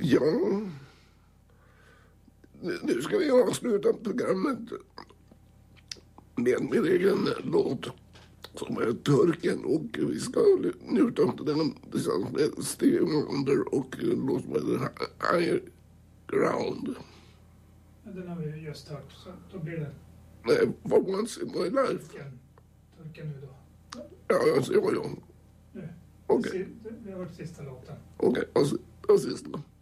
Ja, nu ska vi avsluta programmet med min egen låt som är Turken, och vi ska njuta av den tillsammans med Stevie Wonder och en låt som heter High Ground. Den har vi just hört, så då blir det... Nej, For Once in My Life. Turken nu då. Ja. Nu. Okej. Vi har hört sista låten. Okej, och sista.